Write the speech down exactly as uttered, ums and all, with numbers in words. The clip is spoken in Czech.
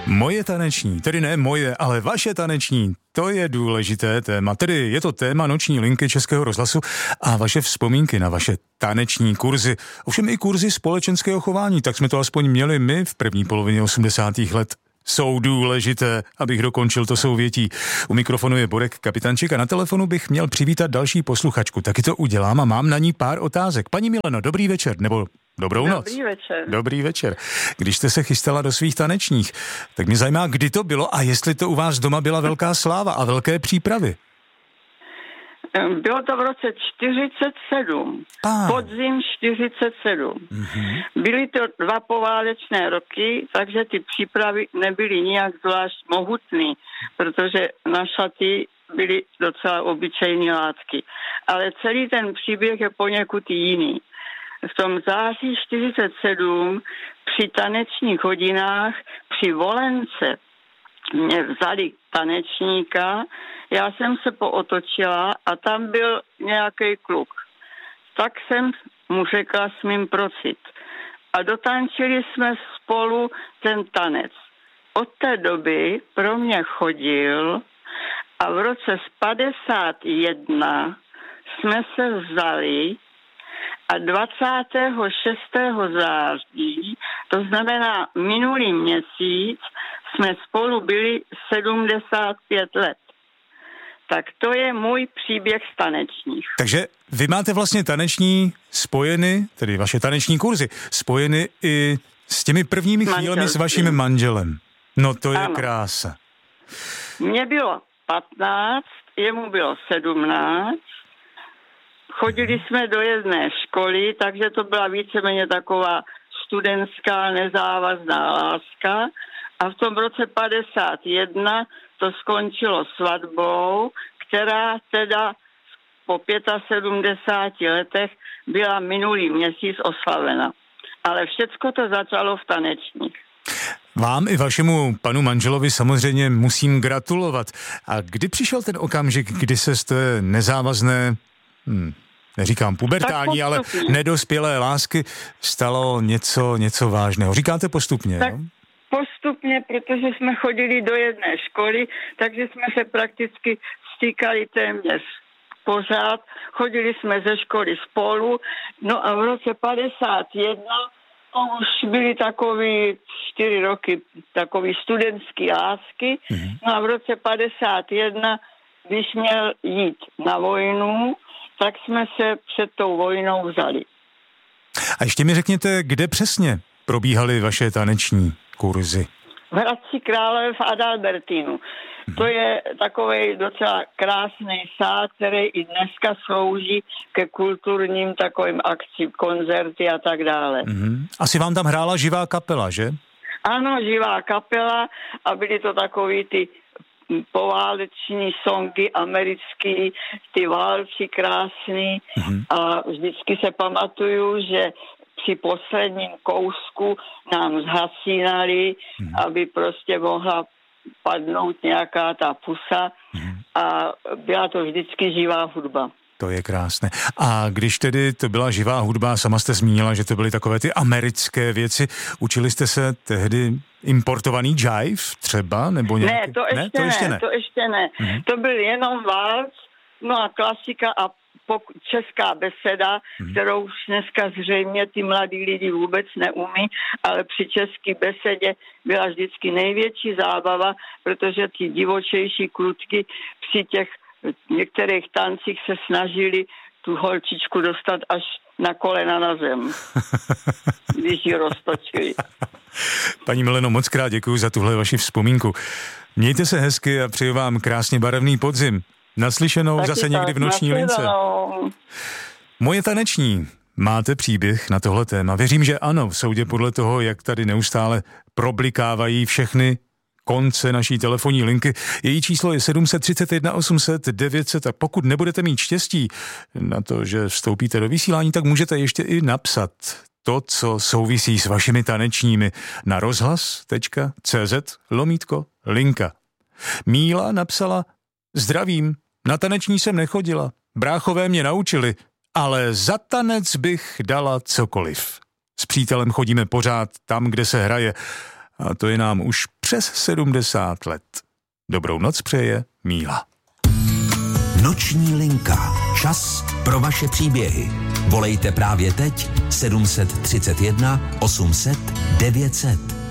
Moje taneční, tedy ne moje, ale vaše taneční, to je důležité téma. Tedy je to téma noční linky Českého rozhlasu a vaše vzpomínky na vaše taneční kurzy. Ovšem i kurzy společenského chování, tak jsme to aspoň měli my v první polovině osmdesátých let. Jsou důležité, abych dokončil to souvětí. U mikrofonu je Borek Kapitančík a na telefonu bych měl přivítat další posluchačku. Taky to udělám a mám na ní pár otázek. Paní Mileno, dobrý večer, nebo dobrou noc. Dobrý večer. Dobrý večer. Když jste se chystala do svých tanečních, tak mě zajímá, kdy to bylo a jestli to u vás doma byla velká sláva a velké přípravy. Bylo to v roce čtyřicet sedm, ah. podzim čtyřicet sedm. Mm-hmm. Byly to dva poválečné roky, takže ty přípravy nebyly nijak zvlášť mohutný, protože na šaty byly docela obyčejné látky. Ale celý ten příběh je poněkud jiný. V tom září čtyřicet sedm při tanečních hodinách při Volence mě vzali tanečníka, já jsem se pootočila a tam byl nějaký kluk. Tak jsem mu řekla, smím prosit. A dotančili jsme spolu ten tanec. Od té doby pro mě chodil a v roce padesát jedna jsme se vzali a dvacátého šestého září, to znamená minulý měsíc, jsme spolu byli sedmdesát pět let. Tak to je můj příběh z tanečních. Takže vy máte vlastně taneční spojeny, tedy vaše taneční kurzy, spojeny i s těmi prvními chvílemi s vaším manželem. No to je ano. Krása. Mně bylo patnáct, jemu bylo sedmnáct. Chodili jsme do jedné školy, takže to byla víceméně taková studentská nezávazná láska. A v tom roce padesát jedna to skončilo svatbou, která teda po sedmdesáti pěti letech byla minulý měsíc oslavena. Ale všecko to začalo v tanečních. Vám i vašemu panu manželovi samozřejmě musím gratulovat. A kdy přišel ten okamžik, kdy se z té nezávazné, hm, neříkám pubertální, ale nedospělé lásky stalo něco, něco vážného? Říkáte postupně, tak jo? Postupně, protože jsme chodili do jedné školy, takže jsme se prakticky stýkali téměř pořád. Chodili jsme ze školy spolu, no a v roce padesát jedna to už byly takový čtyři roky takový studentský lásky. Mm-hmm. No a v roce padesát jedna, když měl jít na vojnu, tak jsme se před tou vojnou vzali. A ještě mi řekněte, kde přesně probíhaly vaše taneční kurzy? V Hradci Králové v Adalbertinu. Mm-hmm. To je takovej docela krásný sád, který i dneska slouží ke kulturním takovým akcím, koncerty a tak dále. Mm-hmm. Asi vám tam hrála živá kapela, že? Ano, živá kapela a byly to takový ty pováleční songy americký, ty válci krásný. Mm-hmm. A vždycky se pamatuju, že při posledním kousku nám zhasínali, mm-hmm. aby prostě mohla padnout nějaká ta pusa mm-hmm. a byla to vždycky živá hudba. To je krásné. A když tedy to byla živá hudba, sama jste zmínila, že to byly takové ty americké věci, učili jste se tehdy importovaný jive třeba? Nebo nějaký... ne, to ještě ne, to ještě ne. To, ještě ne. Mm-hmm. To byl jenom válc, no a klasika a pok- česká beseda, mm-hmm. kterou už dneska zřejmě ty mladí lidi vůbec neumí, ale při české besedě byla vždycky největší zábava, protože ty divočejší klutky při těch některých tancích se snažili tu holčičku dostat až na kolena na zem, když ji roztočili. Paní Mileno, moc krát děkuji za tuhle vaši vzpomínku. Mějte se hezky a přeju vám krásně barevný podzim. Naslyšenou taky zase tak, někdy v noční lince. Moje taneční. Máte příběh na tohle téma? Věřím, že ano, v soudě podle toho, jak tady neustále problikávají všechny konce naší telefonní linky. Její číslo je sedm set třicet jedna osm set devět set a pokud nebudete mít štěstí na to, že vstoupíte do vysílání, tak můžete ještě i napsat to, co souvisí s vašimi tanečními na rozhlas tečka cé zet lomítko linka. Míla napsala: zdravím, na taneční jsem nechodila, bráchové mě naučili, ale za tanec bych dala cokoliv. S přítelem chodíme pořád tam, kde se hraje, a to je nám už přes sedmdesát let. Dobrou noc přeje Míla. Noční linka. Čas pro vaše příběhy. Volejte právě teď sedm set třicet jedna osm set devět set.